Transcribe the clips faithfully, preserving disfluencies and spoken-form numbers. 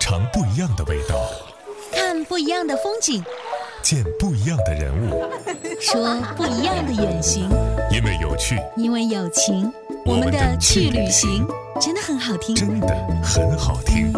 尝不一样的味道， 看不一样的风景， 见不一样的人物， 说不一样的远行。 因为有趣， 因为有情，我们的去旅行真的很好听， 真的很好听。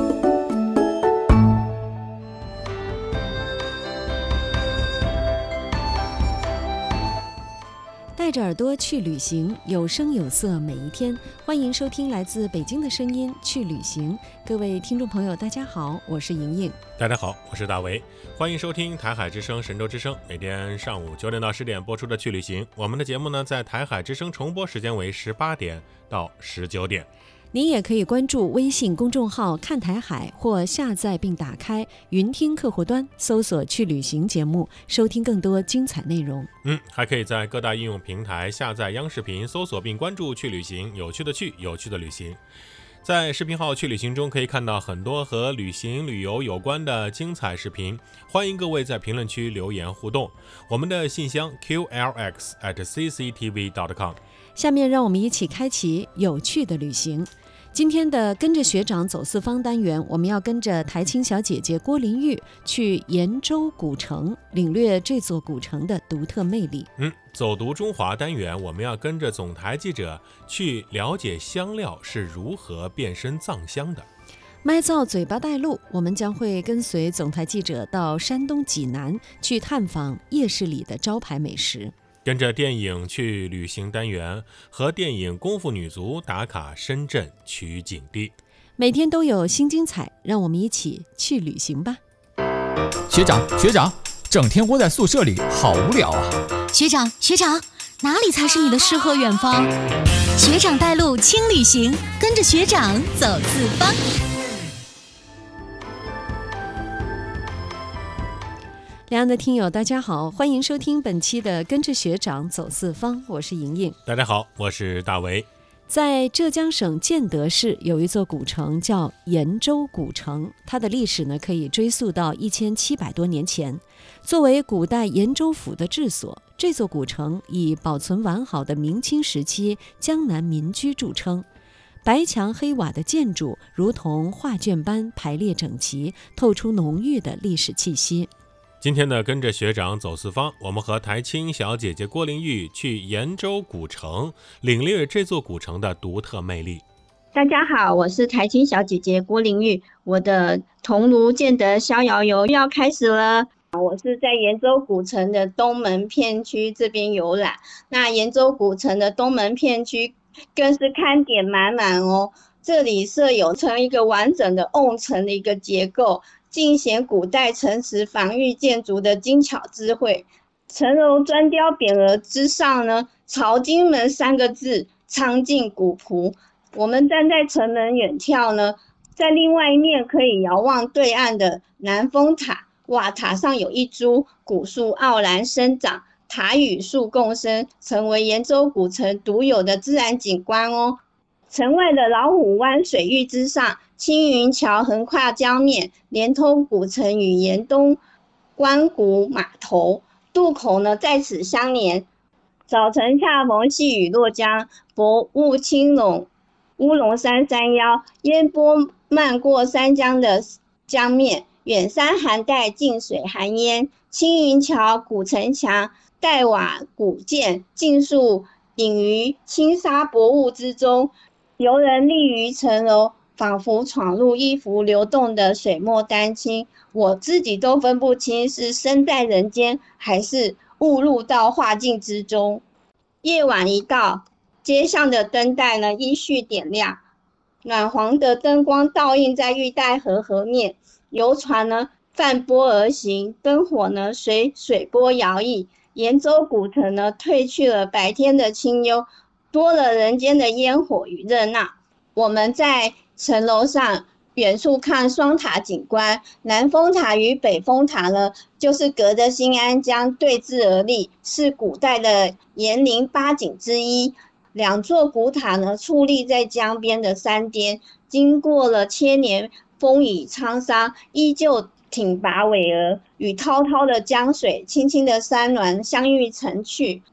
带着耳朵去旅行，有声有色每一天。欢迎收听来自北京的声音去旅行。各位听众朋友大家好，我是莹莹。 大家好，我是大为。欢迎收听台海之声神州之声，每天上午九点到十点播出的去旅行。我们的节目呢，在台海之声重播时间为十八点到十九点。 您也可以关注微信公众号看台海，或下载并打开云听客户端，搜索去旅行节目，收听更多精彩内容。 嗯，还可以在各大应用平台下载央视频，搜索并关注去旅行，有趣的去，有趣的旅行。在视频号去旅行中可以看到很多和旅行旅游有关的精彩视频，欢迎各位在评论区留言互动。我们的信箱 q l x at c c t v dot com。 下面让我们一起开启有趣的旅行。今天的跟着学长走四方单元，我们要跟着台青小姐姐郭玲玉去延州古城，领略这座古城的独特魅力。 嗯，走读中华单元，我们要跟着总台记者去了解香料是如何变身藏香的。 麦造嘴巴带路，我们将会跟随总台记者到山东济南，去探访夜市里的招牌美食。 跟着电影去旅行单元，和电影功夫女足打卡深圳取景地。 每天都有新精彩，让我们一起去旅行吧。 学长学长，整天窝在宿舍里好无聊啊。 学长学长，哪里才是你的诗和远方？学长带路轻旅行，跟着学长走四方。 两岸的听友大家好，欢迎收听本期的跟着学长走四方，我是莹莹。 大家好，我是大为。 在浙江省建德市有一座古城叫延州古城，它的历史呢可以追溯到一千七百多年前。作为古代延州府的治所，这座古城以保存完好的明清时期江南民居著称。白墙黑瓦的建筑如同画卷般排列整齐，透出浓郁的历史气息。 今天的跟着学长走四方，我们和台青小姐姐郭玲玉去延州古城，领略这座古城的独特魅力。 大家好，我是台青小姐姐郭玲玉，我的桐庐建德逍遥游要开始了。我是在延州古城的东门片区这边游览，那延州古城的东门片区更是看点满满哦。这里设有成一个完整的瓮城的一个结构，尽显古代城池防御建筑的精巧智慧。城楼砖雕匾额之上呢，朝金门三个字苍劲古朴。我们站在城门远眺呢，在另外一面可以遥望对岸的南风塔。哇，塔上有一株古树傲然生长，塔与树共生，成为延州古城独有的自然景观哦。城外的老虎湾水域之上，青云桥横跨江面，连通古城与延东关谷码头，渡口呢在此相连。早晨恰逢细雨落江，薄雾轻笼乌龙山山腰，烟波漫过山江的江面，远山含黛，近水含烟。青云桥、古城墙、黛瓦古建尽数隐于轻纱薄雾之中，游人立于城楼，仿佛闯入一幅流动的水墨丹青，我自己都分不清是身在人间，还是误入到画境之中。夜晚一到，街上的灯带呢依序点亮，暖黄的灯光倒映在玉带河河面，游船呢泛波而行，灯火呢随水波摇曳。延州古城呢褪去了白天的清幽，多了人间的烟火与热闹。我们在城楼上远处看双塔景观，南风塔与北风塔呢，就是隔着新安江对峙而立，是古代的延陵八景之一。两座古塔呢，矗立在江边的山巅，经过了千年风雨沧桑，依旧挺拔巍峨，与滔滔的江水、青青的山峦相遇成趣。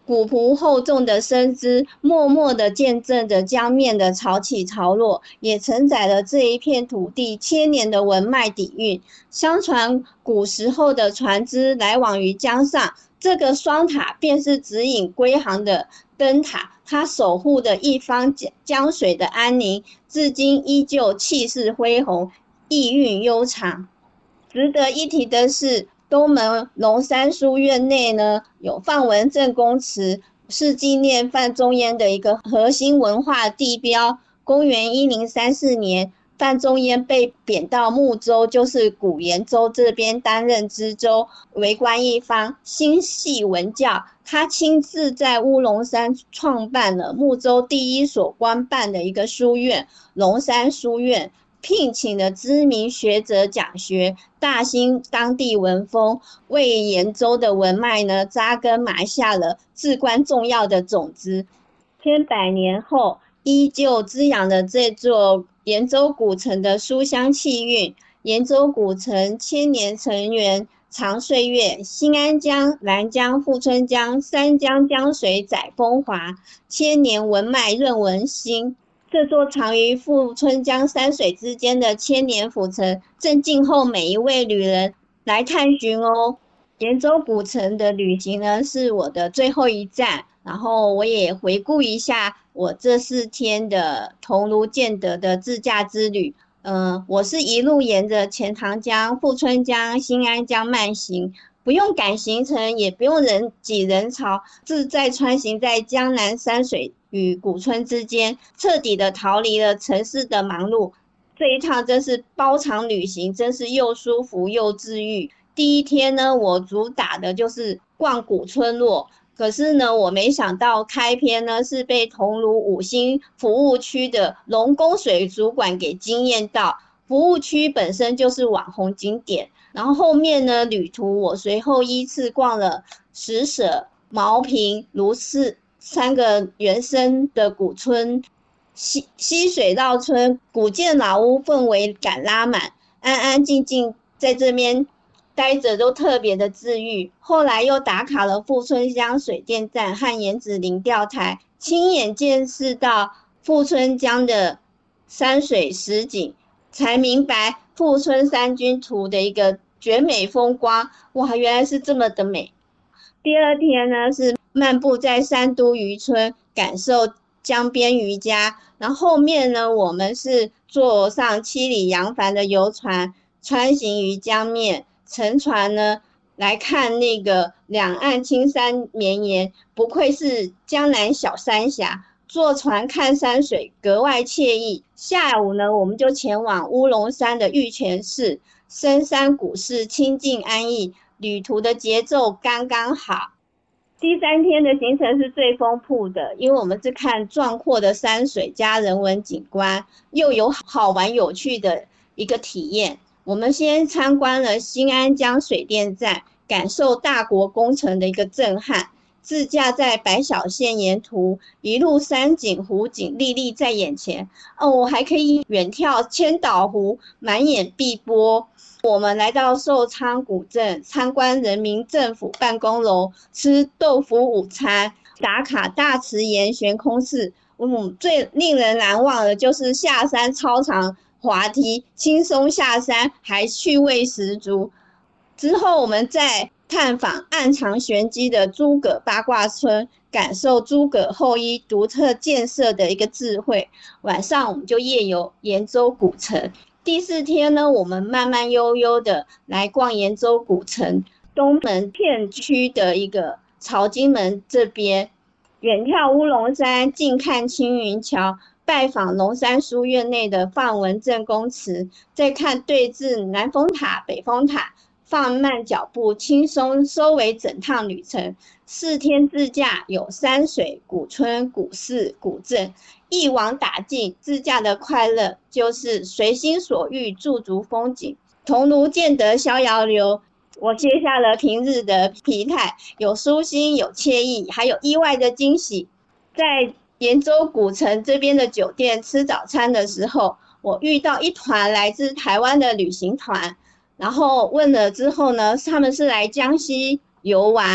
古朴厚重的身姿，默默地见证着江面的潮起潮落，也承载了这一片土地千年的文脉底蕴。相传古时候的船只来往于江上，这个双塔便是指引归航的灯塔，它守护着一方江水的安宁，至今依旧气势恢宏，意蕴悠长。值得一提的是，东门龙山书院内呢有范文正公祠，是纪念范仲淹的一个核心文化地标。公元一零三四年，范仲淹被贬到睦州，就是古延州这边担任知州，为官一方，心系文教。他亲自在乌龙山创办了睦州第一所官办的一个书院——龙山书院，聘请了知名学者讲学，大兴当地文风，为延州的文脉呢扎根埋下了至关重要的种子。千百年后，依旧滋养了这座延州古城的书香气韵。延州古城千年城垣长岁月，新安江、兰江、富春江三江江水载风华，千年文脉润文心。这座藏于富春江山水之间的千年府城，正静候每一位旅人来探寻哦。延州古城的旅行呢，是我的最后一站，然后我也回顾一下我这四天的桐庐建德的自驾之旅。呃，我是一路沿着钱塘江、富春江、新安江慢行，不用赶行程，也不用人挤人潮，自在穿行在江南山水与古村之间，彻底的逃离了城市的忙碌。这一趟真是包场旅行，真是又舒服又治愈。第一天呢，我主打的就是逛古村落，可是呢，我没想到开篇呢是被桐庐五星服务区的龙宫水族馆给惊艳到。服务区本身就是网红景点，然后后面呢旅途我随后依次逛了石舍、茅坪、卢氏三个原生的古村，溪溪水绕村，古建老屋氛围感拉满，安安静静在这边待着都特别的治愈。后来又打卡了富春江水电站和盐子林钓台，亲眼见识到富春江的山水实景，才明白富春山居图的一个绝美风光，哇，原来是这么的美。第二天呢是漫步在三都渔村，感受江边渔家，然后后面呢我们是坐上七里扬帆的游船，穿行于江面，乘船呢来看那个两岸青山绵延，不愧是江南小三峡，坐船看山水格外惬意。下午呢我们就前往乌龙山的玉泉寺，深山古寺清静安逸，旅途的节奏刚刚好。第三天的行程是最丰富的，因为我们是看壮阔的山水加人文景观，又有好玩有趣的一个体验。我们先参观了新安江水电站，感受大国工程的一个震撼。自驾在百小线沿途，一路山景湖景历历在眼前。哦，我还可以远眺千岛湖，满眼碧波。我们来到寿昌古镇，参观人民政府办公楼，吃豆腐午餐，打卡大慈岩悬空寺。嗯，最令人难忘的就是下山超长滑梯，轻松下山，还趣味十足。之后我们再探访暗藏玄机的诸葛八卦村，感受诸葛后羿独特建设的一个智慧。晚上我们就夜游延州古城。第四天呢，我们慢慢悠悠的来逛延州古城东门片区的一个曹金门这边，远眺乌龙山，近看青云桥，拜访龙山书院内的范文正公祠，再看对峙南风塔、北风塔，放慢脚步，轻松收尾整趟旅程。四天自驾，有山水、古村、古寺、古镇，一网打尽。自驾的快乐就是随心所欲，驻足风景。桐庐建德逍遥游，我卸下了平日的疲态，有舒心，有惬意，还有意外的惊喜。在延州古城这边的酒店吃早餐的时候，我遇到一团来自台湾的旅行团，然后问了之后呢，他们是来江西游玩，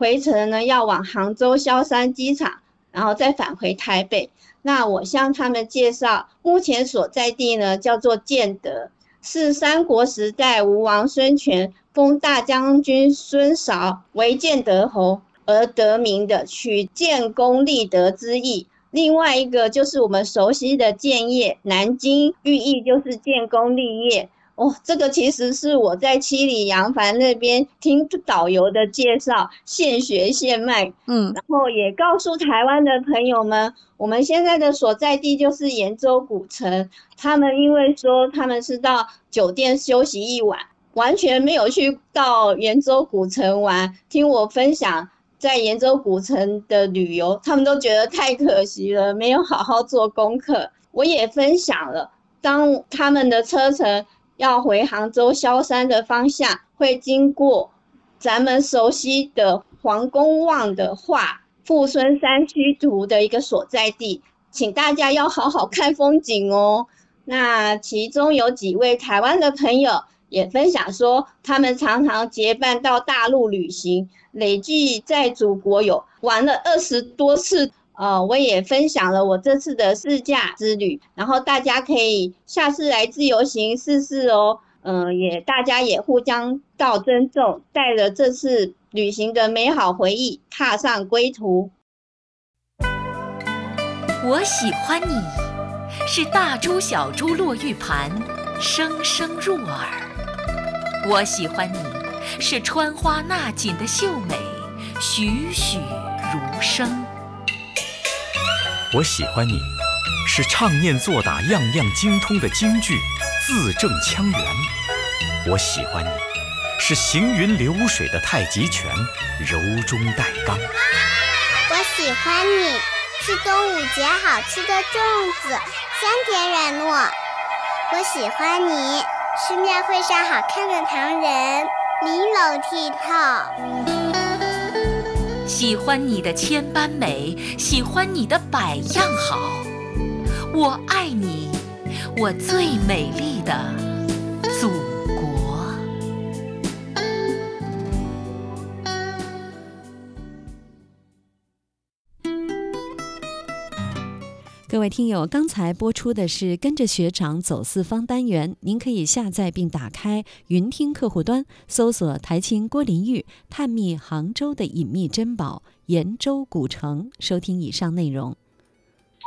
回程呢要往杭州萧山机场，然后再返回台北。那我向他们介绍，目前所在地呢叫做建德，是三国时代吴王孙权封大将军孙韶为建德侯而得名的，取建功立德之意。另外一个就是我们熟悉的建业，南京寓意就是建功立业。哦，这个其实是我在七里扬帆那边听导游的介绍，现学现卖。嗯，然后也告诉台湾的朋友们，我们现在的所在地就是延州古城。他们因为说他们是到酒店休息一晚，完全没有去到延州古城玩，听我分享在延州古城的旅游，他们都觉得太可惜了，没有好好做功课。我也分享了，当他们的车程要回杭州萧山的方向，会经过咱们熟悉的黄公望的画富春山居图的一个所在地，请大家要好好看风景哦。那其中有几位台湾的朋友也分享说，他们常常结伴到大陆旅行，累计在祖国有玩了二十多次。呃，我也分享了我这次的试驾之旅，然后大家可以下次来自由行试试哦。嗯、呃，也大家也互相道珍重，带着这次旅行的美好回忆，踏上归途。 我喜欢你，是大珠小珠落玉盘，声声入耳。我喜欢你，是穿花纳锦的秀美，栩栩如生。 我喜欢你，是唱念做打样样精通的京剧，字正腔圆。我喜欢你，是行云流水的太极拳，柔中带刚。 我喜欢你，是端午节好吃的粽子，香甜软糯。我喜欢你，是庙会上好看的唐人，玲珑剔透。 喜欢你的千般美，喜欢你的百样好。我爱你，我最美丽的祖国。 各位听友，刚才播出的是跟着学长走四方单元，您可以下载并打开云听客户端，搜索台青郭林玉，探秘杭州的隐秘珍宝延州古城，收听以上内容。